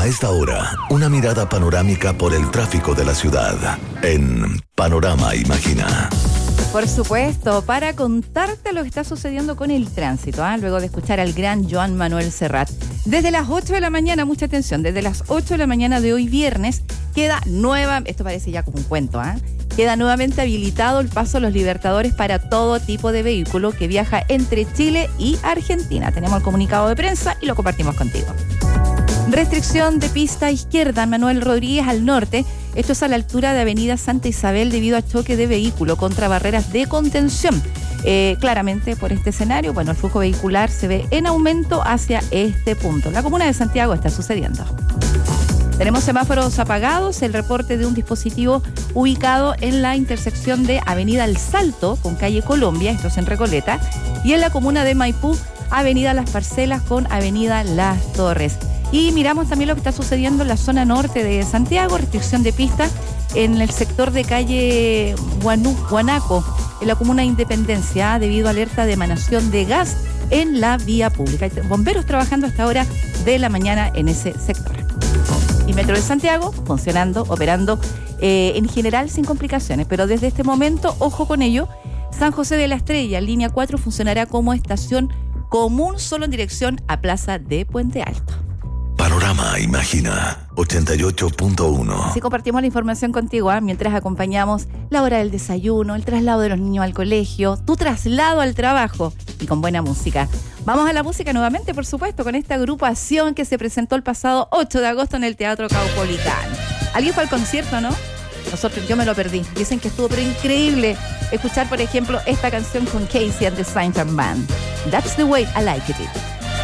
A esta hora, una mirada panorámica por el tráfico de la ciudad en Panorama Imagina. Por supuesto, para contarte lo que está sucediendo con el tránsito, luego de escuchar al gran Joan Manuel Serrat. Desde las 8 de la mañana, mucha atención, desde las 8 de la mañana de hoy viernes, queda esto parece ya como un cuento, queda nuevamente habilitado el paso a los Libertadores para todo tipo de vehículo que viaja entre Chile y Argentina. Tenemos el comunicado de prensa y lo compartimos contigo. Restricción de pista izquierda Manuel Rodríguez al norte. Esto es a la altura de Avenida Santa Isabel debido a choque de vehículo contra barreras de contención. Claramente por este escenario, el flujo vehicular se ve en aumento hacia este punto. La comuna de Santiago está sucediendo. Tenemos semáforos apagados, el reporte de un dispositivo ubicado en la intersección de Avenida El Salto con calle Colombia, esto es en Recoleta, y en la comuna de Maipú, Avenida Las Parcelas con Avenida Las Torres. Y miramos también lo que está sucediendo en la zona norte de Santiago, restricción de pista en el sector de calle Guanaco, en la comuna de Independencia, debido a alerta de emanación de gas en la vía pública. Hay bomberos trabajando hasta hora de la mañana en ese sector. Y Metro de Santiago funcionando, operando en general sin complicaciones, pero desde este momento, ojo con ello, San José de la Estrella, línea 4, funcionará como estación común solo en dirección a Plaza de Puente Alto. Panorama Imagina 88.1. Así compartimos la información contigo, mientras acompañamos la hora del desayuno, el traslado de los niños al colegio, tu traslado al trabajo y con buena música. Vamos a la música nuevamente, por supuesto, con esta agrupación que se presentó el pasado 8 de agosto en el Teatro Caupolicán. ¿Alguien fue al concierto, no? Yo me lo perdí. Dicen que estuvo pero increíble escuchar, por ejemplo, esta canción con Casey and the Saint Band. That's the way I like it.